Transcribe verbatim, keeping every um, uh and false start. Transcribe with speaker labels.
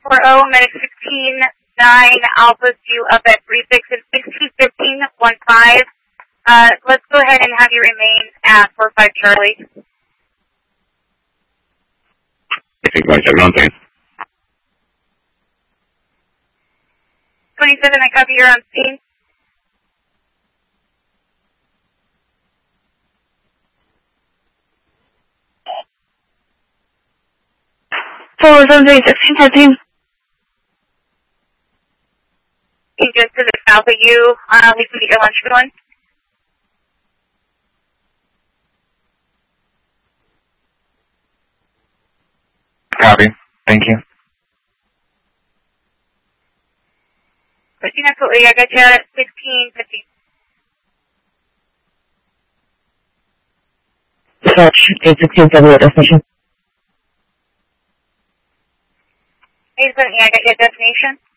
Speaker 1: four zero, medic sixteen nine, Alpha due up at prefix at sixteen fifteen one five. Uh, let's go ahead and have you remain at four five Charlie. twenty-seven, I copy, you're on scene.
Speaker 2: four seven three, sixteen fourteen.
Speaker 1: Just to the south of you, uh, we can get your lunch going.
Speaker 3: Copy. Thank you.
Speaker 1: Proceed, absolutely. I got you at sixteen fifty.
Speaker 2: Search eight sixteen seven at destination.
Speaker 1: eight seventy, I got your destination.